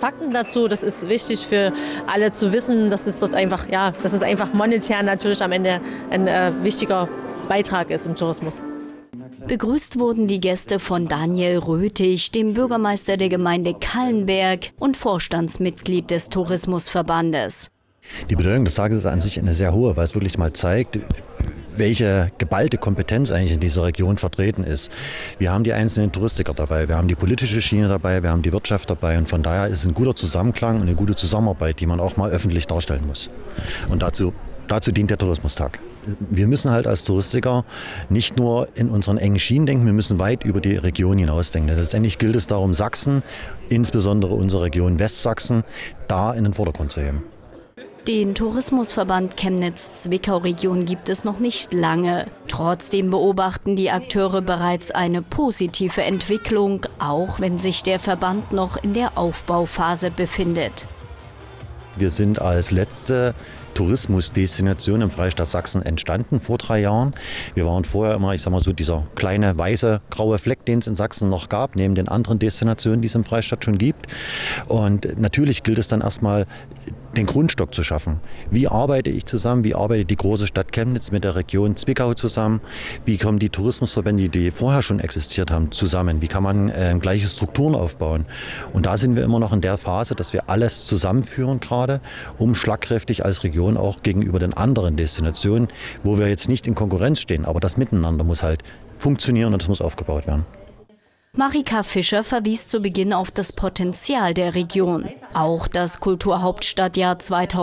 Fakten dazu. Das ist wichtig für alle zu wissen, dass es dort einfach, ja, dass es einfach monetär natürlich am Ende ein wichtiger Beitrag ist im Tourismus. Begrüßt wurden die Gäste von Daniel Röthig, dem Bürgermeister der Gemeinde Callenberg und Vorstandsmitglied des Tourismusverbandes. Die Bedeutung des Tages ist an sich eine sehr hohe, weil es wirklich mal zeigt, welche geballte Kompetenz eigentlich in dieser Region vertreten ist. Wir haben die einzelnen Touristiker dabei, wir haben die politische Schiene dabei, wir haben die Wirtschaft dabei und von daher ist es ein guter Zusammenklang und eine gute Zusammenarbeit, die man auch mal öffentlich darstellen muss. Und dazu dient der Tourismustag. Wir müssen halt als Touristiker nicht nur in unseren engen Schienen denken, wir müssen weit über die Region hinausdenken. Letztendlich gilt es darum, Sachsen, insbesondere unsere Region Westsachsen, da in den Vordergrund zu heben. Den Tourismusverband Chemnitz-Zwickau-Region gibt es noch nicht lange. Trotzdem beobachten die Akteure bereits eine positive Entwicklung, auch wenn sich der Verband noch in der Aufbauphase befindet. Wir sind als letzte Tourismusdestination im Freistaat Sachsen entstanden vor 3 Jahren. Wir waren vorher immer, ich sag mal so, dieser kleine weiße, graue Fleck, den es in Sachsen noch gab, neben den anderen Destinationen, die es im Freistaat schon gibt. Und natürlich gilt es dann erstmal, den Grundstock zu schaffen. Wie arbeite ich zusammen? Wie arbeitet die große Stadt Chemnitz mit der Region Zwickau zusammen? Wie kommen die Tourismusverbände, die vorher schon existiert haben, zusammen? Wie kann man gleiche Strukturen aufbauen? Und da sind wir immer noch in der Phase, dass wir alles zusammenführen gerade, um schlagkräftig als Region auch gegenüber den anderen Destinationen, wo wir jetzt nicht in Konkurrenz stehen, aber das Miteinander muss halt funktionieren und es muss aufgebaut werden. Marika Fischer verwies zu Beginn auf das Potenzial der Region. Auch das Kulturhauptstadtjahr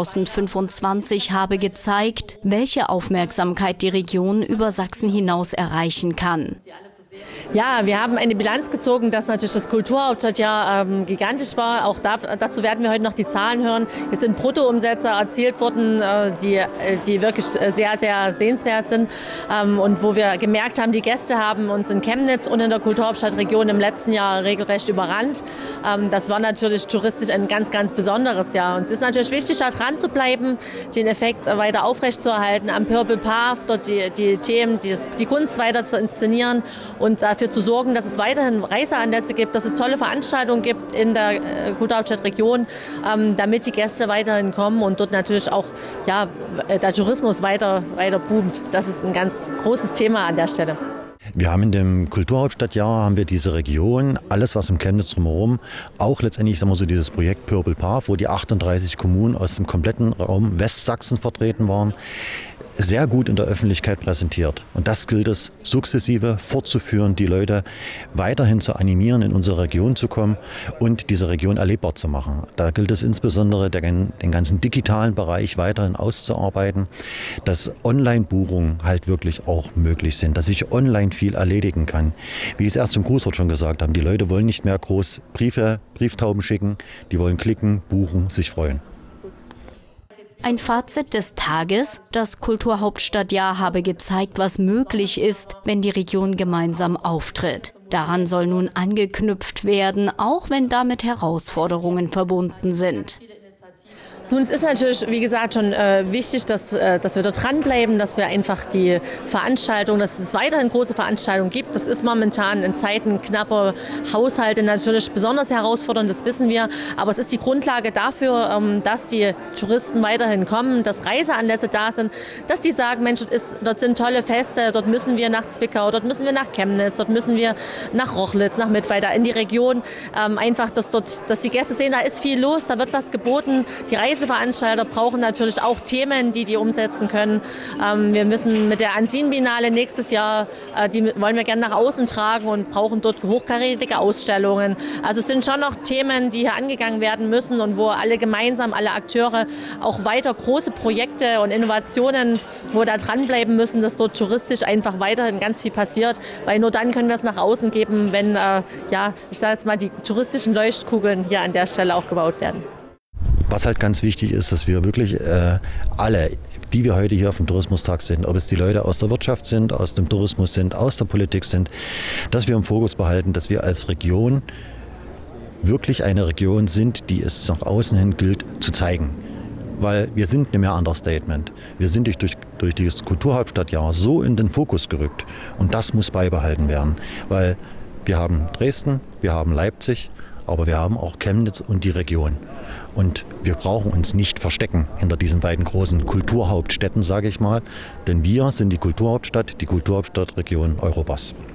2025 habe gezeigt, welche Aufmerksamkeit die Region über Sachsen hinaus erreichen kann. Ja, wir haben eine Bilanz gezogen, dass natürlich das Kulturhauptstadtjahr gigantisch war. Auch dazu werden wir heute noch die Zahlen hören. Es sind Bruttoumsätze erzielt worden, die wirklich sehr, sehr sehenswert sind. Und wo wir gemerkt haben, die Gäste haben uns in Chemnitz und in der Kulturhauptstadtregion im letzten Jahr regelrecht überrannt. Das war natürlich touristisch ein ganz, ganz besonderes Jahr. Und es ist natürlich wichtig, da dran zu bleiben, den Effekt weiter aufrechtzuerhalten, am Purple Path, dort die Themen, die Kunst weiter zu inszenieren und dafür zu sorgen, dass es weiterhin Reiseanlässe gibt, dass es tolle Veranstaltungen gibt in der Kulturhauptstadtregion, damit die Gäste weiterhin kommen und dort natürlich auch ja, der Tourismus weiter boomt. Das ist ein ganz großes Thema an der Stelle. Wir haben in dem Kulturhauptstadtjahr diese Region, alles was im Chemnitz drumherum, auch letztendlich sagen wir so dieses Projekt Purple Path, wo die 38 Kommunen aus dem kompletten Raum Westsachsen vertreten waren, sehr gut in der Öffentlichkeit präsentiert. Und das gilt es sukzessive fortzuführen, die Leute weiterhin zu animieren, in unsere Region zu kommen und diese Region erlebbar zu machen. Da gilt es insbesondere, den ganzen digitalen Bereich weiterhin auszuarbeiten, dass Online-Buchungen halt wirklich auch möglich sind, dass ich online viel erledigen kann. Wie ich es erst im Grußwort schon gesagt habe, die Leute wollen nicht mehr groß Brieftauben schicken, die wollen klicken, buchen, sich freuen. Ein Fazit des Tages: Das Kulturhauptstadtjahr habe gezeigt, was möglich ist, wenn die Region gemeinsam auftritt. Daran soll nun angeknüpft werden, auch wenn damit Herausforderungen verbunden sind. Nun, es ist natürlich, wie gesagt, schon wichtig, dass wir dort dranbleiben, dass wir einfach die Veranstaltung, dass es weiterhin große Veranstaltungen gibt. Das ist momentan in Zeiten knapper Haushalte natürlich besonders herausfordernd, das wissen wir. Aber es ist die Grundlage dafür, dass die Touristen weiterhin kommen, dass Reiseanlässe da sind, dass die sagen, Mensch, dort sind tolle Feste, dort müssen wir nach Zwickau, dort müssen wir nach Chemnitz, dort müssen wir nach Rochlitz, nach Mittweida, in die Region. Einfach, dass die Gäste sehen, da ist viel los, da wird was geboten. Die Reiseveranstalter brauchen natürlich auch Themen, die umsetzen können. Wir müssen mit der Ansin-Biennale nächstes Jahr, die wollen wir gerne nach außen tragen und brauchen dort hochkarätige Ausstellungen. Also es sind schon noch Themen, die hier angegangen werden müssen und wo alle gemeinsam, alle Akteure auch weiter große Projekte und Innovationen, wo da dranbleiben müssen, dass dort touristisch einfach weiterhin ganz viel passiert, weil nur dann können wir es nach außen geben, wenn, ich sage jetzt mal, die touristischen Leuchtkugeln hier an der Stelle auch gebaut werden. Was halt ganz wichtig ist, dass wir wirklich alle, die wir heute hier auf dem Tourismustag sind, ob es die Leute aus der Wirtschaft sind, aus dem Tourismus sind, aus der Politik sind, dass wir im Fokus behalten, dass wir als Region wirklich eine Region sind, die es nach außen hin gilt zu zeigen. Weil wir sind nicht mehr Understatement. Wir sind durch das Kulturhauptstadtjahr so in den Fokus gerückt und das muss beibehalten werden. Weil wir haben Dresden, wir haben Leipzig, aber wir haben auch Chemnitz und die Region. Und wir brauchen uns nicht verstecken hinter diesen beiden großen Kulturhauptstädten, sage ich mal. Denn wir sind die Kulturhauptstadt Region Europas.